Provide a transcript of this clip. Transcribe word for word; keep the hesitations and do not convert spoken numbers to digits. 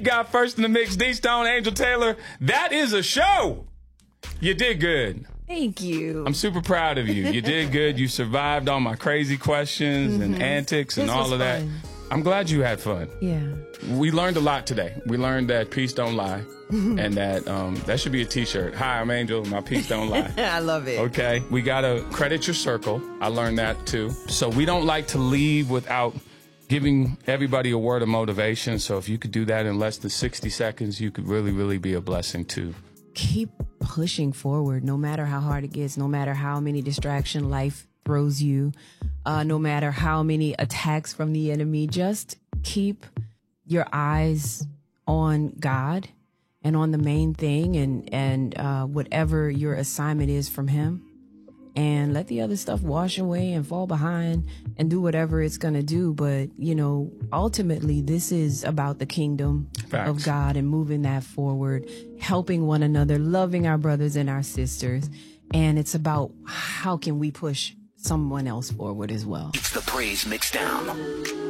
Got first in the mix, D Stone, Angel Taylor. That is a show. You did good. Thank you. I'm super proud of you. You did good. You survived all my crazy questions mm-hmm. and antics and this all of that. Fun. I'm glad you had fun. Yeah. We learned a lot today. We learned that peace don't lie, and that um, that should be a T-shirt. Hi, I'm Angel. My peace don't lie. I love it. Okay. We gotta credit your circle. I learned that too. So we don't like to leave without giving everybody a word of motivation. So if you could do that in less than sixty seconds, you could really, really be a blessing too. Keep pushing forward, no matter how hard it gets, no matter how many distraction life throws you, uh, no matter how many attacks from the enemy. Just keep your eyes on God and on the main thing, and and uh, whatever your assignment is from Him, and let the other stuff wash away and fall behind and do whatever it's going to do. But, you know, ultimately, this is about the kingdom Facts. Of God and moving that forward, helping one another, loving our brothers and our sisters. And it's about how can we push someone else forward as well. It's the Praise Mixdown.